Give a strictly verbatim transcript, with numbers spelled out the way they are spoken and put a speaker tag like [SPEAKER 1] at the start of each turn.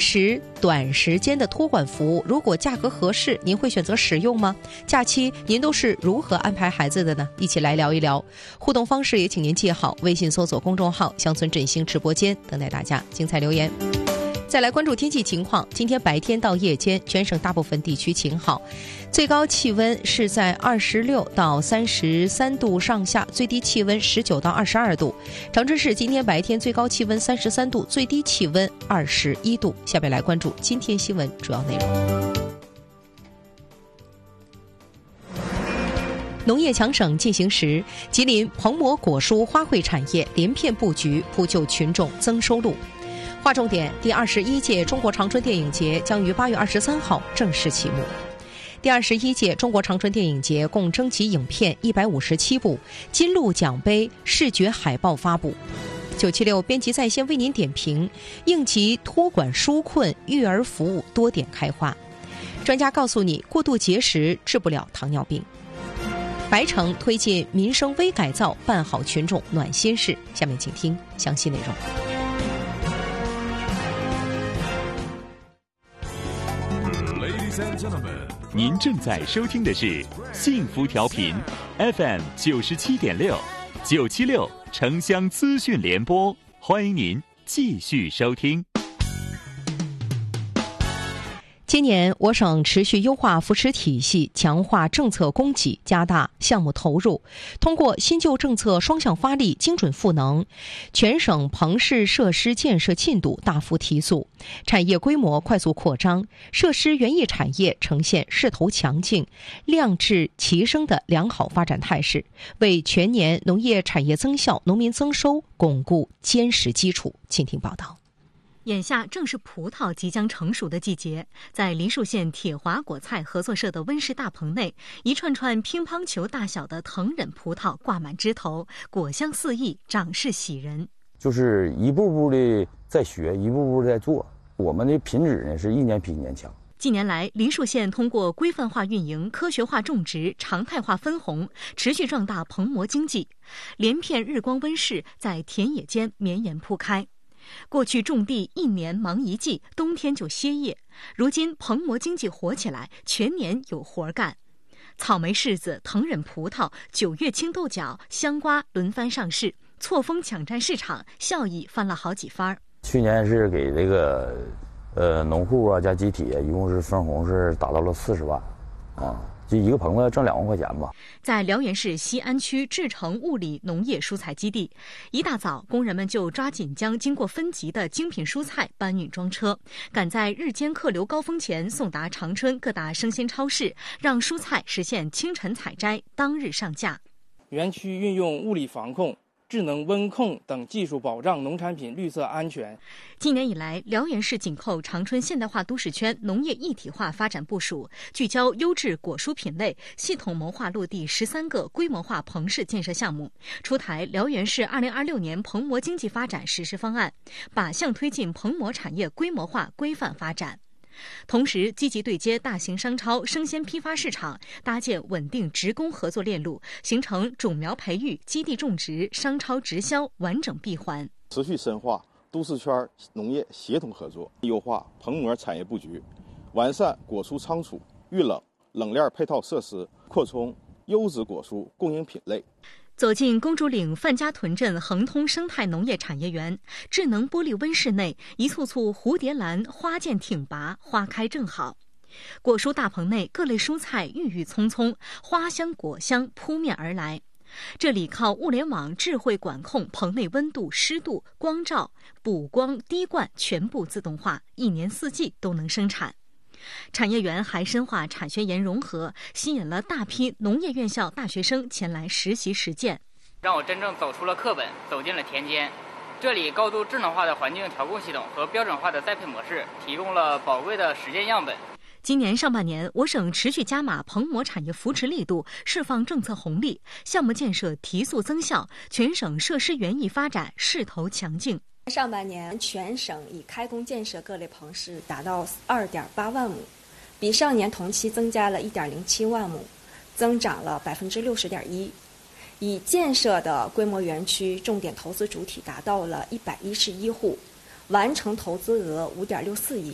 [SPEAKER 1] 时短时间的托管服务，如果价格合适，您会选择使用吗？假期您都是如何安排孩子的呢？一起来聊一聊。互动方式也请您记好，微信搜索公众号乡村振兴直播间，等待大家精彩留言。再来关注天气情况，今天白天到夜间全省大部分地区晴好，最高气温是在二十六到三十三度上下，最低气温十九到二十二度。长春市今天白天最高气温三十三度，最低气温二十一度。下面来关注今天新闻主要内容。农业强省进行时，吉林蓬摩果蔬花卉产业连片布局，铺就群众增收入。划重点，第二十一届中国长春电影节将于八月二十三号正式启幕。第二十一届中国长春电影节共征集影片一百五十七部，金鹿奖杯视觉海报发布。九七六编辑在线为您点评，应急托管纾困育儿服务多点开花。专家告诉你，过度节食治不了糖尿病。白城推进民生微改造，办好群众暖心事。下面请听详细内容。
[SPEAKER 2] 您正在收听的是幸福调频 F M 九十七点六，九七六城乡资讯联播，欢迎您继续收听。
[SPEAKER 1] 今年我省持续优化扶持体系，强化政策供给，加大项目投入，通过新旧政策双向发力，精准赋能，全省棚式设施建设进度大幅提速，产业规模快速扩张，设施园艺产业呈现势头强劲、量质齐升的良好发展态势，为全年农业产业增效、农民增收巩固坚实基础。请听报道。
[SPEAKER 3] 眼下正是葡萄即将成熟的季节，在梨树县铁华果菜合作社的温室大棚内，一串串乒乓球大小的藤忍葡萄挂满枝头，果香四溢，长势喜人。
[SPEAKER 4] 就是一步步的在学，一步步的在做，我们的品质呢是一年比一年强。
[SPEAKER 3] 近年来，梨树县通过规范化运营、科学化种植、常态化分红，持续壮大棚膜经济，连片日光温室在田野间绵延铺开。过去种地一年忙一季，冬天就歇业。如今棚膜经济火起来，全年有活干。草莓、柿子、藤忍葡萄、九月青豆角、香瓜轮番上市，错峰抢占市场，效益翻了好几番。
[SPEAKER 4] 去年是给这个呃农户啊加集体啊，一共是分红是达到了四十万，啊。就一个棚子挣两万块钱吧。
[SPEAKER 3] 在辽源市西安区志成物理农业蔬菜基地，一大早，工人们就抓紧将经过分级的精品蔬菜搬运装车，赶在日间客流高峰前送达长春各大生鲜超市，让蔬菜实现清晨采摘，当日上架。
[SPEAKER 5] 园区运用物理防控、智能温控等技术保障农产品绿色安全。
[SPEAKER 3] 今年以来，辽源市紧扣长春现代化都市圈农业一体化发展部署，聚焦优质果蔬品类，系统谋划落地十三个规模化棚式建设项目，出台辽源市二零二六年棚膜经济发展实施方案，靶向推进棚膜产业规模化规范发展。同时，积极对接大型商超、生鲜批发市场，搭建稳定职工合作链路，形成种苗培育、基地种植、商超直销完整闭环。
[SPEAKER 6] 持续深化都市圈农业协同合作，优化棚膜产业布局，完善果蔬仓储、预冷、冷链配套设施，扩充优质果蔬供应品类。
[SPEAKER 3] 走进公主岭范家屯镇恒通生态农业产业园，智能玻璃温室内，一簇簇蝴蝶兰花剑挺拔，花开正好。果蔬大棚内，各类蔬菜郁郁葱葱，花香果香扑面而来。这里靠物联网智慧管控棚内温度、湿度、光照、补光、滴灌全部自动化，一年四季都能生产。产业园还深化产学研融合，吸引了大批农业院校大学生前来实习实践，
[SPEAKER 7] 让我真正走出了课本，走进了田间。这里高度智能化的环境调控系统和标准化的栽培模式，提供了宝贵的实践样本。
[SPEAKER 3] 今年上半年，我省持续加码棚膜产业扶持力度，释放政策红利，项目建设提速增效，全省设施园艺发展势头强劲。
[SPEAKER 8] 上半年全省已开工建设各类棚室达到二点八万亩，比上年同期增加了一点零七万亩，增长了百分之六十点一。已建设的规模园区重点投资主体达到了一百一十一户，完成投资额五点六四亿。